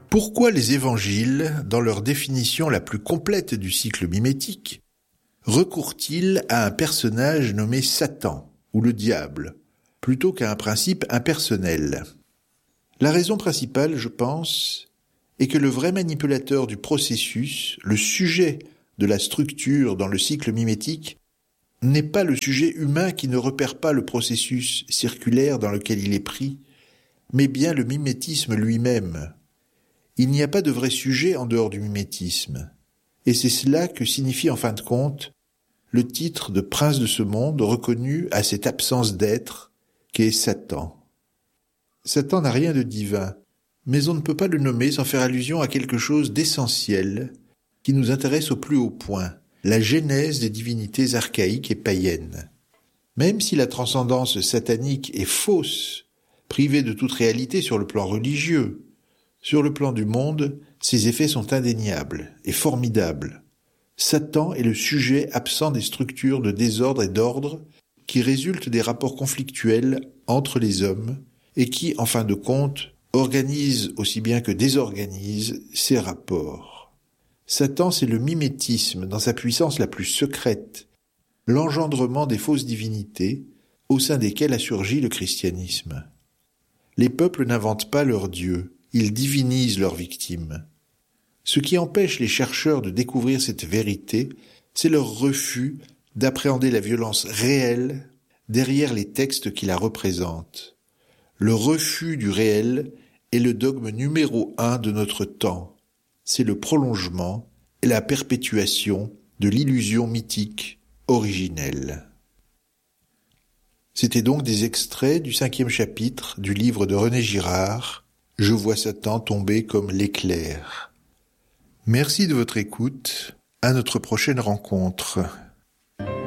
Pourquoi les évangiles, dans leur définition la plus complète du cycle mimétique, recourent-ils à un personnage nommé Satan ou le diable, plutôt qu'à un principe impersonnel? La raison principale, je pense, est que le vrai manipulateur du processus, le sujet de la structure dans le cycle mimétique, n'est pas le sujet humain qui ne repère pas le processus circulaire dans lequel il est pris, mais bien le mimétisme lui-même. Il n'y a pas de vrai sujet en dehors du mimétisme, et c'est cela que signifie en fin de compte le titre de prince de ce monde reconnu à cette absence d'être qu'est Satan. Satan n'a rien de divin, mais on ne peut pas le nommer sans faire allusion à quelque chose d'essentiel qui nous intéresse au plus haut point, la genèse des divinités archaïques et païennes. Même si la transcendance satanique est fausse, privée de toute réalité sur le plan religieux, sur le plan du monde, ses effets sont indéniables et formidables. Satan est le sujet absent des structures de désordre et d'ordre qui résultent des rapports conflictuels entre les hommes et qui, en fin de compte, organisent aussi bien que désorganisent ces rapports. Satan, c'est le mimétisme dans sa puissance la plus secrète, l'engendrement des fausses divinités au sein desquelles a surgi le christianisme. Les peuples n'inventent pas leur Dieu, ils divinisent leurs victimes. Ce qui empêche les chercheurs de découvrir cette vérité, c'est leur refus d'appréhender la violence réelle derrière les textes qui la représentent. Le refus du réel est le dogme numéro 1 de notre temps. C'est le prolongement et la perpétuation de l'illusion mythique originelle. C'était donc des extraits du 5e chapitre du livre de René Girard, « Je vois Satan tomber comme l'éclair ». Merci de votre écoute. À notre prochaine rencontre.